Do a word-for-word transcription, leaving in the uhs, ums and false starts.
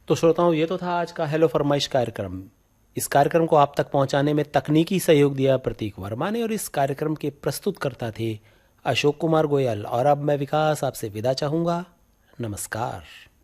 तो श्रोताओं, ये तो था आज का हेलो फरमाइश कार्यक्रम। इस कार्यक्रम को आप तक पहुंचाने में तकनीकी सहयोग दिया प्रतीक वर्मा ने, और इस कार्यक्रम के प्रस्तुतकर्ता थे अशोक कुमार गोयल। और अब मैं विकास आपसे विदा चाहूंगा। नमस्कार।